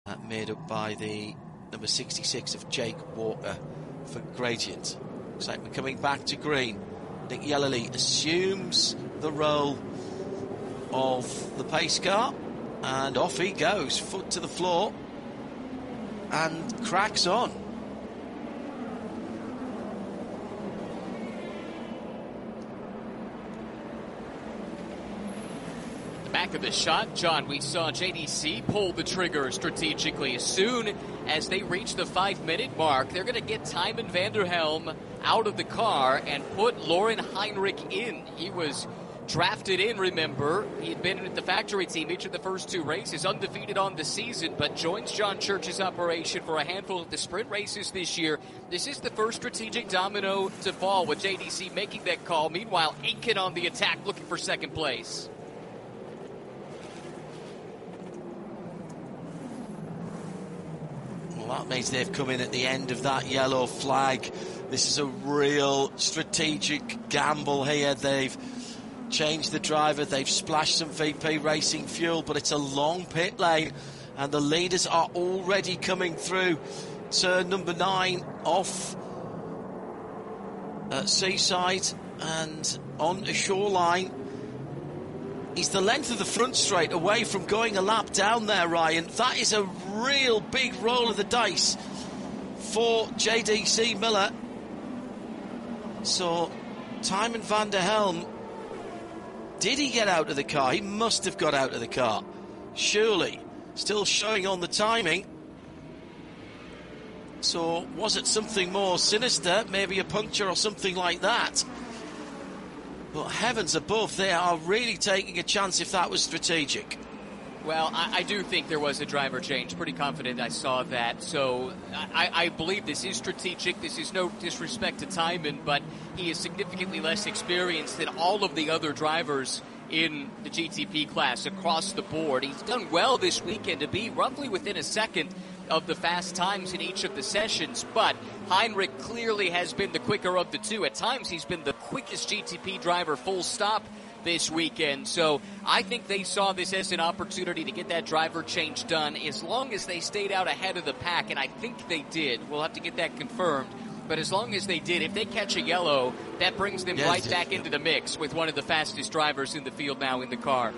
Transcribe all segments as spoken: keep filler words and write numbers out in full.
Uh, made up by the number sixty-six of Jake Walker for Gradient. Looks like we're coming back to green. Nick Yellerly assumes the role of the pace car, and off he goes, foot to the floor, and cracks on. Back of the shot, John, we saw J D C pull the trigger strategically. As soon as they reach the five-minute mark, they're going to get Tymon Vanderhelm out of the car and put Lauren Heinrich in. He was drafted in, remember. He had been with the factory team each of the first two races, undefeated on the season, but joins John Church's operation for a handful of the sprint races this year. This is the first strategic domino to fall with J D C making that call. Meanwhile, Aitken on the attack looking for second place. That means they've come in at the end of that yellow flag. This is a real strategic gamble here. They've changed the driver, they've splashed some V P Racing fuel, but it's a long pit lane, and the leaders are already coming through. Turn number nine off at Seaside and on a shoreline. He's the length of the front straight away from going a lap down there, Ryan. That is a real big roll of the dice for J D C Miller. So, Tymon Vanderhelm, did he get out of the car? He must have got out of the car. Surely. Still showing on the timing. So, was it something more sinister? Maybe a puncture or something like that? But heavens above, they are really taking a chance if that was strategic. Well, I, I do think there was a driver change. Pretty confident I saw that. So I, I believe this is strategic. This is no disrespect to Tymon, but he is significantly less experienced than all of the other drivers in the G T P class across the board. He's done well this weekend to be roughly within a second of the fast times in each of the sessions, but Heinrich clearly has been the quicker of the two. At times he's been the quickest G T P driver full stop this weekend. So I think they saw this as an opportunity to get that driver change done as long as they stayed out ahead of the pack, and I think they did. We'll have to get that confirmed. But as long as they did, if they catch a yellow, that brings them yes, right back into the mix with one of the fastest drivers in the field now in the car.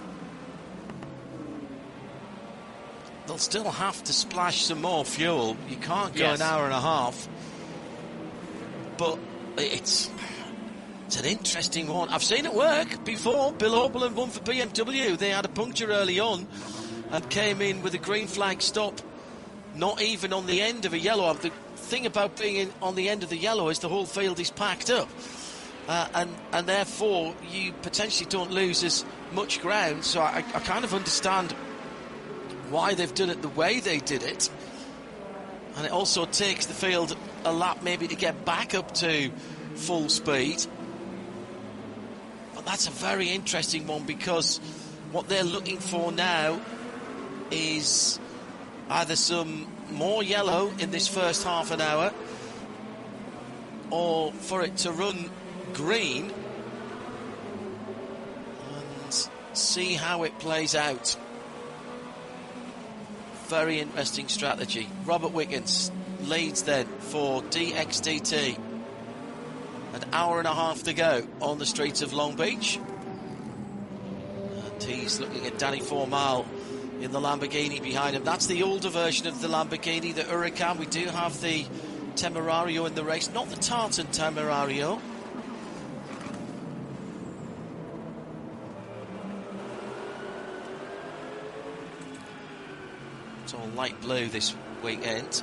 They'll still have to splash some more fuel. You can't go yes. an hour and a half. But it's it's an interesting one. I've seen it work before. Bill Oberlin won for B M W. They had a puncture early on and came in with a green flag stop, not even on the end of a yellow. The thing about being in, on the end of the yellow is the whole field is packed up. Uh, and, and therefore, you potentially don't lose as much ground. So I, I kind of understand why they've done it the way they did it, and it also takes the field a lap maybe to get back up to full speed. But that's a very interesting one, because what they're looking for now is either some more yellow in this first half an hour, or for it to run green and see how it plays out. Very interesting strategy. Robert Wickens leads then for D X D T. An hour and a half to go on the streets of Long Beach. And he's looking at Danny Formal in the Lamborghini behind him. That's the older version of the Lamborghini, the Huracan. We do have the Temerario in the race, not the Tartan Temerario. All light blue this weekend.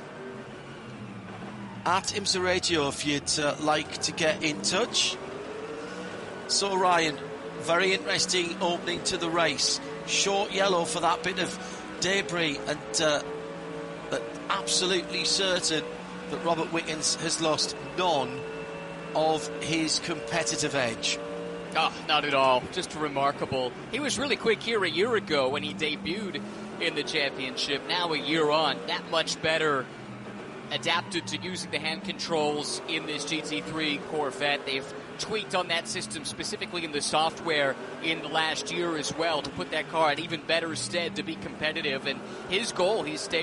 At IMSA Radio if you'd uh, like to get in touch. So Ryan, very interesting opening to the race. Short yellow for that bit of debris, and uh, but absolutely certain that Robert Wickens has lost none of his competitive edge. Oh, not at all. Just remarkable. He was really quick here a year ago when he debuted in the championship. Now a year on, that much better adapted to using the hand controls in this G T three Corvette. They've tweaked on that system, specifically in the software in the last year as well, to put that car in even better stead to be competitive. And his goal, he's stated,